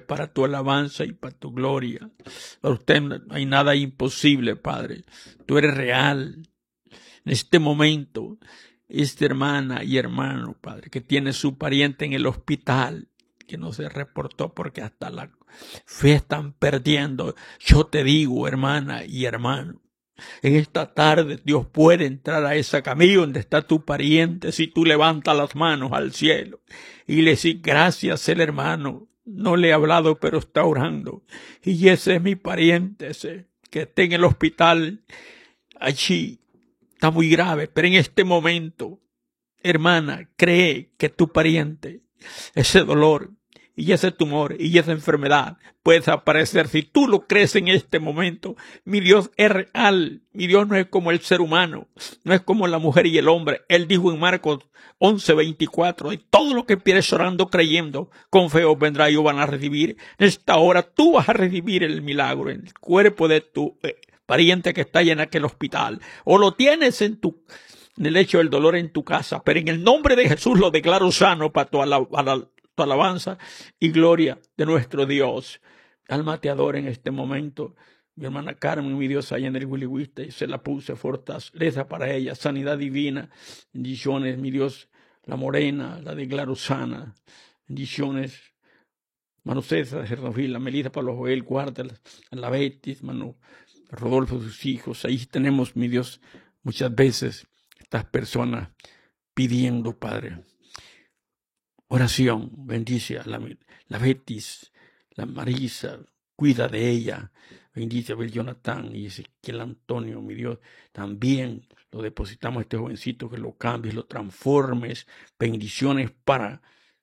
para tu alabanza y para tu gloria. Para usted no hay nada imposible, Padre. Tú eres real. En este momento, esta hermana y hermano, Padre, que tiene su pariente en el hospital, que no se reportó porque hasta la fe están perdiendo. Yo te digo, hermana y hermano, en esta tarde Dios puede entrar a esa camilla donde está tu pariente si tú levantas las manos al cielo y le dices gracias el hermano. No le he hablado pero está orando. Y ese es mi pariente, ese que está en el hospital allí. Está muy grave, pero en este momento, hermana, cree que tu pariente, ese dolor y ese tumor y esa enfermedad puede desaparecer. Si tú lo crees en este momento, mi Dios es real. Mi Dios no es como el ser humano, no es como la mujer y el hombre. Él dijo en Marcos 11:24, y todo lo que pides orando, creyendo, con fe os vendrá y os van a recibir. En esta hora tú vas a recibir el milagro en el cuerpo de tu pariente que está en aquel hospital, o lo tienes en el hecho del dolor en tu casa, pero en el nombre de Jesús lo declaro sano para tu alabanza y gloria de nuestro Dios. Alma te adora en este momento. Mi hermana Carmen, mi Dios, allá en el Wiliwista, y se la puse fortaleza para ella, sanidad divina, bendiciones, mi Dios, la morena, la declaro sana, bendiciones. Mano César, Gernovil, la Melissa, Pablo Joel, Guarda, la Betis, mano Rodolfo, sus hijos. Ahí tenemos, mi Dios, muchas veces estas personas pidiendo, Padre, oración. Bendice a la Betis, la Marisa, cuida de ella. Bendice a Abel Jonathan y Ezequiel Antonio, mi Dios. También lo depositamos a este jovencito, que lo cambies, lo transformes. Bendiciones para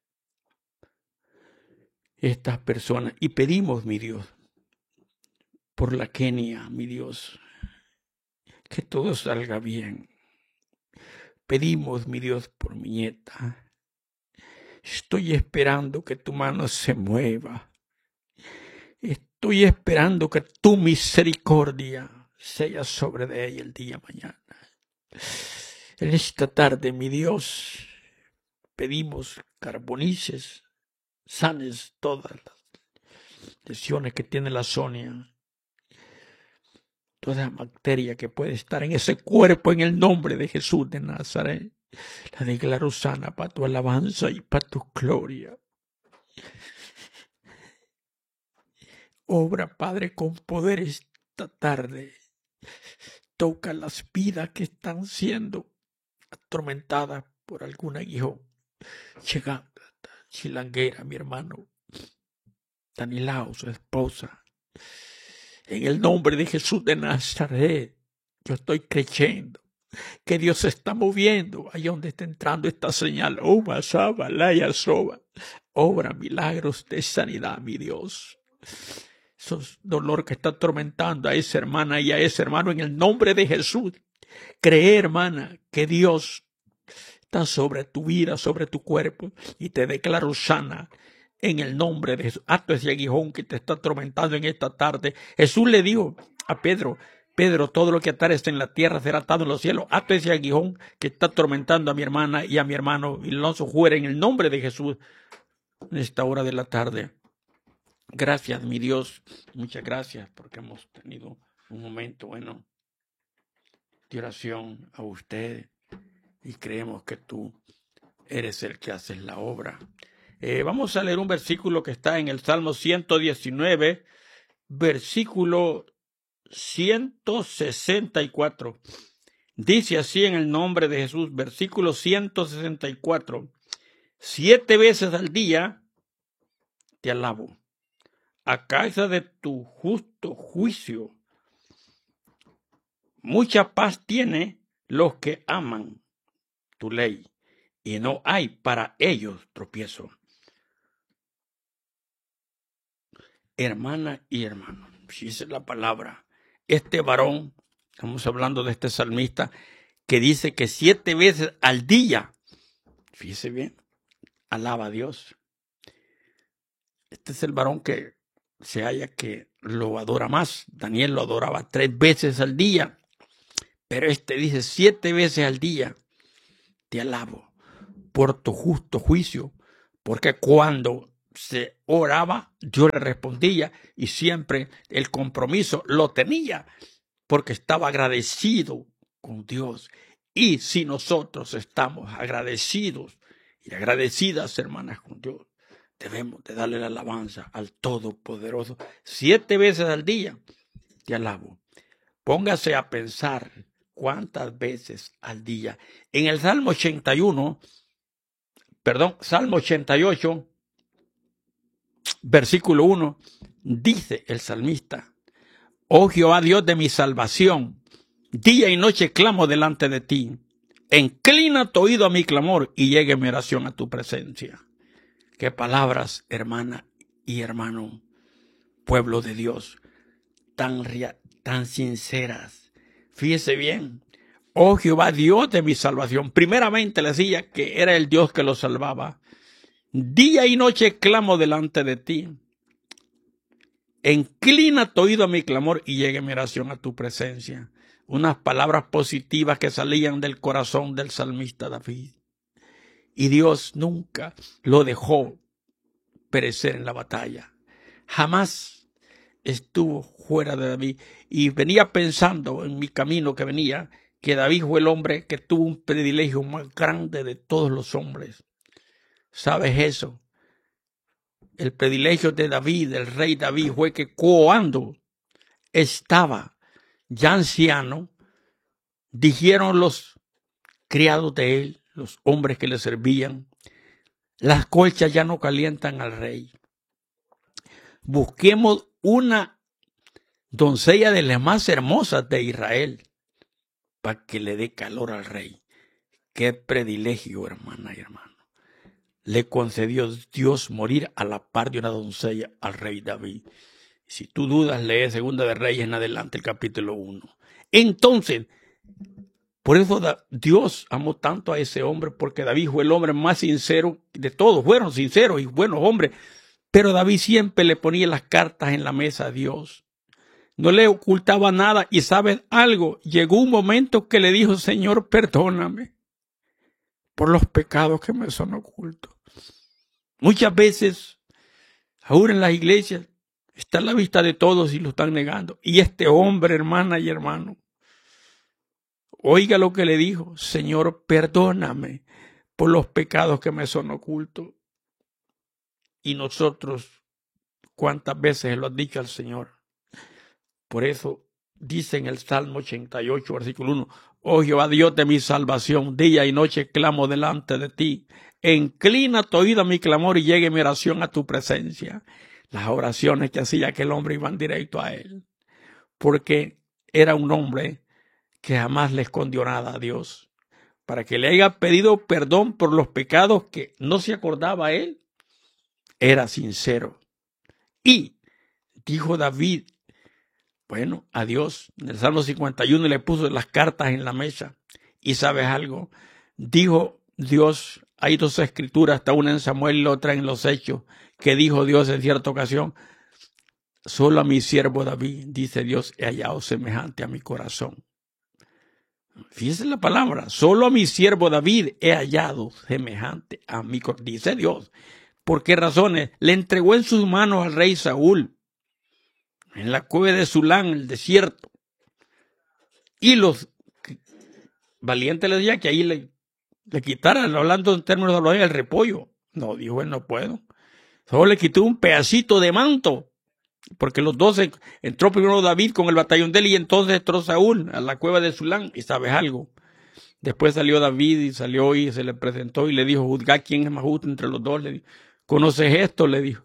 estas personas. Y pedimos, mi Dios, por la Kenia, mi Dios, que todo salga bien. Pedimos, mi Dios, por mi nieta. Estoy esperando que tu mano se mueva. Estoy esperando que tu misericordia sea sobre de ella el día de mañana. En esta tarde, mi Dios, pedimos carbonices, sanes todas las lesiones que tiene la Sonia. Toda bacteria que puede estar en ese cuerpo, en el nombre de Jesús de Nazaret, la declaro sana para tu alabanza y para tu gloria. Obra, Padre, con poder esta tarde. Toca las vidas que están siendo atormentadas por algún aguijón. Llegando hasta Chilanguera, mi hermano Danilao, su esposa. En el nombre de Jesús de Nazaret, yo estoy creyendo que Dios se está moviendo allá donde está entrando esta señal. Obra milagros de sanidad, mi Dios. Esos dolor que está atormentando a esa hermana y a ese hermano, en el nombre de Jesús. Cree, hermana, que Dios está sobre tu vida, sobre tu cuerpo, y te declaro sana. En el nombre de Jesús, ato ese aguijón que te está atormentando en esta tarde. Jesús le dijo a Pedro, todo lo que atares en la tierra será atado en los cielos. Ato ese aguijón que está atormentando a mi hermana y a mi hermano, y lo lanzo fuera en el nombre de Jesús en esta hora de la tarde. Gracias, mi Dios. Muchas gracias porque hemos tenido un momento bueno de oración a usted y creemos que tú eres el que haces la obra. Vamos a leer un versículo que está en el Salmo 119, versículo 164. Dice así en el nombre de Jesús, versículo 164. 7 veces al día te alabo, a causa de tu justo juicio. Mucha paz tiene los que aman tu ley, y no hay para ellos tropiezo. Hermana y hermano, si esa es la palabra, este varón, estamos hablando de este salmista, que dice que 7 veces al día, fíjese bien, alaba a Dios. Este es el varón que se halla que lo adora más. Daniel lo adoraba 3 veces al día, pero este dice 7 veces al día te alabo por tu justo juicio, porque cuando se oraba, Dios le respondía y siempre el compromiso lo tenía porque estaba agradecido con Dios. Y si nosotros estamos agradecidos y agradecidas, hermanas, con Dios, debemos de darle la alabanza al Todopoderoso. 7 veces al día te alabo. Póngase a pensar cuántas veces al día. En el Salmo 88, versículo 1, dice el salmista: Oh Jehová, Dios de mi salvación, día y noche clamo delante de ti. Inclina tu oído a mi clamor y llegue mi oración a tu presencia. Qué palabras, hermana y hermano, pueblo de Dios, tan sinceras. Fíjese bien. Oh Jehová, Dios de mi salvación. Primeramente le decía que era el Dios que lo salvaba. Día y noche clamo delante de ti. Inclina tu oído a mi clamor y llegue mi oración a tu presencia. Unas palabras positivas que salían del corazón del salmista David. Y Dios nunca lo dejó perecer en la batalla. Jamás estuvo fuera de David. Y venía pensando en mi camino que venía, que David fue el hombre que tuvo un privilegio más grande de todos los hombres. ¿Sabes eso? El privilegio de David, el rey David, fue que cuando estaba ya anciano, dijeron los criados de él, los hombres que le servían: las colchas ya no calientan al rey. Busquemos una doncella de las más hermosas de Israel para que le dé calor al rey. Qué privilegio, hermana y hermano. Le concedió Dios morir a la par de una doncella al rey David. Si tú dudas, lee Segunda de Reyes en adelante, el capítulo 1. Entonces, por eso Dios amó tanto a ese hombre, porque David fue el hombre más sincero de todos. Fueron sinceros y buenos hombres, pero David siempre le ponía las cartas en la mesa a Dios. No le ocultaba nada. Y ¿sabes algo? Llegó un momento que le dijo: Señor, perdóname por los pecados que me son ocultos. Muchas veces, aún en las iglesias, está a la vista de todos y lo están negando. Y este hombre, hermana y hermano, oiga lo que le dijo: Señor, perdóname por los pecados que me son ocultos. Y nosotros, ¿cuántas veces lo han dicho al Señor? Por eso dice en el Salmo 88, versículo 1, oh Jehová, Dios de mi salvación, día y noche clamo delante de ti. Inclina tu oído a mi clamor y llegue mi oración a tu presencia. Las oraciones que hacía aquel hombre iban directo a él, porque era un hombre que jamás le escondió nada a Dios. Para que le haya pedido perdón por los pecados que no se acordaba a él, era sincero. Y dijo David, bueno, a Dios, en el Salmo 51 le puso las cartas en la mesa. Y ¿sabes algo? Dijo Dios, hay 2 escrituras, está una en Samuel y la otra en los Hechos, que dijo Dios en cierta ocasión: solo a mi siervo David, dice Dios, he hallado semejante a mi corazón. Fíjense la palabra: solo a mi siervo David he hallado semejante a mi corazón, dice Dios. ¿Por qué razones? Le entregó en sus manos al rey Saúl, en la cueva de Sulán, en el desierto. Y los valientes le decían que ahí le quitaran, hablando en términos de el repollo. No, dijo él, no puedo. Solo le quitó un pedacito de manto, porque los 12 entró primero David con el batallón de él y entonces entró Saúl a la cueva de Sulán. Y ¿sabes algo? Después salió David y salió y se le presentó y le dijo: juzga quién es más justo entre los dos. Le dijo: ¿conoces esto? Le dijo.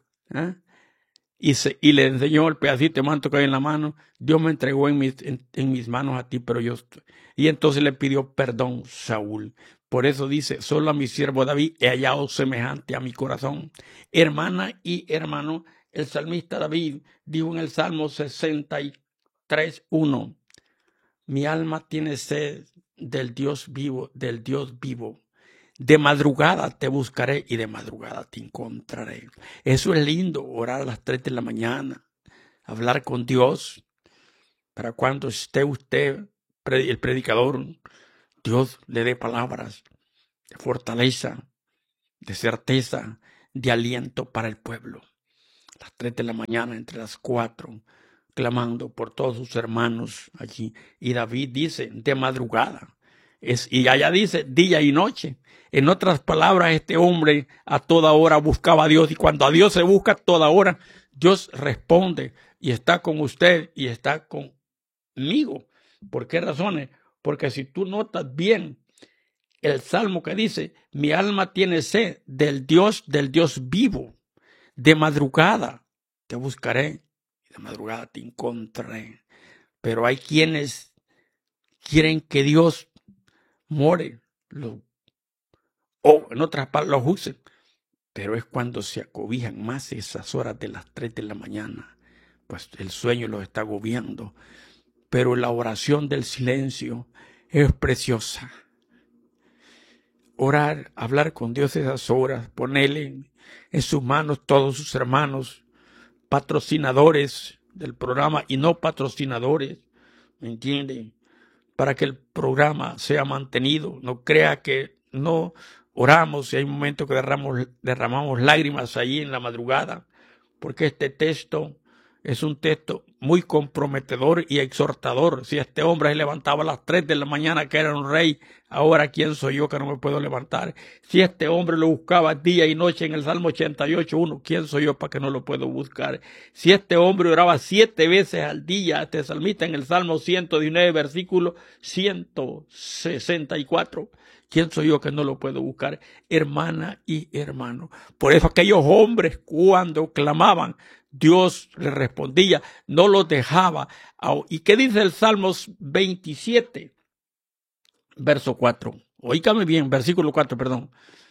Y le enseñó el pedacito de manto que hay en la mano. Dios me entregó en mis manos a ti, pero yo estoy. Y entonces le pidió perdón Saúl. Por eso dice: solo a mi siervo David he hallado semejante a mi corazón. Hermana y hermano, el salmista David dijo en el Salmo 63:1: mi alma tiene sed del Dios vivo, del Dios vivo. De madrugada te buscaré y de madrugada te encontraré. Eso es lindo, orar a las 3 de la mañana, hablar con Dios. Para cuando esté usted, el predicador, Dios le dé palabras de fortaleza, de certeza, de aliento para el pueblo. A las 3 de la mañana, entre las 4, clamando por todos sus hermanos allí. Y David dice, de madrugada. Y allá dice, día y noche. En otras palabras, este hombre a toda hora buscaba a Dios. Y cuando a Dios se busca a toda hora, Dios responde y está con usted y está conmigo. ¿Por qué razones? Porque si tú notas bien el salmo que dice, mi alma tiene sed del Dios vivo. De madrugada te buscaré, de madrugada te encontraré. Pero hay quienes quieren que Dios more, o en otras palabras, los use. Pero es cuando se acobijan más esas horas de las 3 de la mañana, pues el sueño los está agobiando. Pero la oración del silencio es preciosa. Orar, hablar con Dios esas horas, ponerle en sus manos todos sus hermanos, patrocinadores del programa y no patrocinadores, ¿me entienden? Para que el programa sea mantenido. No crea que no oramos y hay momentos que derramamos lágrimas ahí en la madrugada, porque este texto es un texto muy comprometedor y exhortador. Si este hombre se levantaba a las 3 de la mañana, que era un rey, ahora ¿quién soy yo que no me puedo levantar? Si este hombre lo buscaba día y noche en el Salmo 88:1, ¿quién soy yo para que no lo puedo buscar? Si este hombre oraba 7 veces al día, este salmista en el Salmo 119, versículo 164, ¿quién soy yo que no lo puedo buscar? Hermana y hermano. Por eso aquellos hombres cuando clamaban, Dios les respondía, no los dejaba. ¿Y qué dice el Salmos 27, verso 4? Oígame bien, versículo 4, perdón.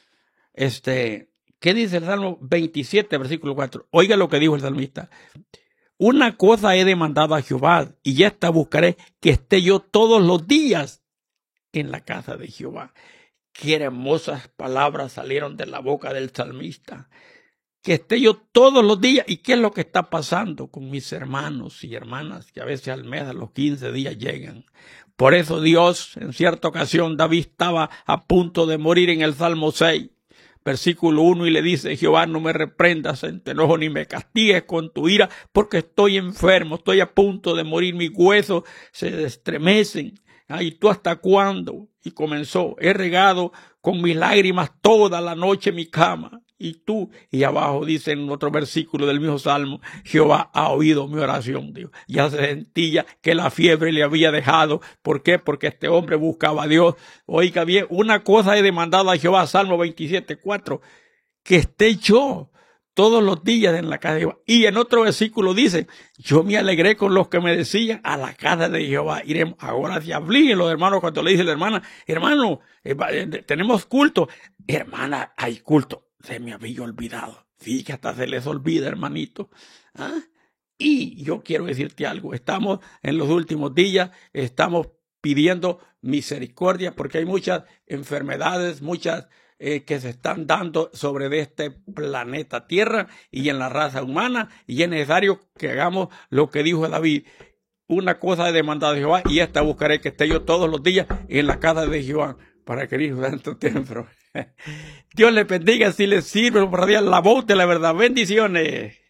¿Qué dice el Salmo 27, versículo 4? Oiga lo que dijo el salmista. Una cosa he demandado a Jehová, y esta buscaré, que esté yo todos los días en la casa de Jehová. Qué hermosas palabras salieron de la boca del salmista. Que esté yo todos los días. ¿Y qué es lo que está pasando con mis hermanos y hermanas que a veces al mes, a los 15 días llegan? Por eso Dios, en cierta ocasión, David estaba a punto de morir en el Salmo 6, versículo 1, y le dice, Jehová, no me reprendas en tu enojo ni me castigues con tu ira, porque estoy enfermo, estoy a punto de morir, mis huesos se estremecen. ¿Y tú hasta cuándo? Y comenzó, he regado con mis lágrimas toda la noche mi cama. Y tú, y abajo dice en otro versículo del mismo Salmo, Jehová ha oído mi oración, Dios. Ya se sentía que la fiebre le había dejado. ¿Por qué? Porque este hombre buscaba a Dios. Oiga bien, una cosa he demandado a Jehová, Salmo 27:4, que esté yo todos los días en la casa de Jehová. Y en otro versículo dice, yo me alegré con los que me decían, a la casa de Jehová iremos. Ahora se afligen los hermanos cuando le dice la hermana, hermano, tenemos culto. Hermana, hay culto. Se me había olvidado. Sí, que hasta se les olvida, hermanito. ¿Ah? Y yo quiero decirte algo. Estamos en los últimos días, estamos pidiendo misericordia porque hay muchas enfermedades, muchas que se están dando sobre este planeta Tierra y en la raza humana, y es necesario que hagamos lo que dijo David. Una cosa he demandado a Jehová, y esta buscaré, que esté yo todos los días en la casa de Jehová, para que el Hijo Santo templo. Dios le bendiga si le sirve por radiar la voz de la verdad. Bendiciones.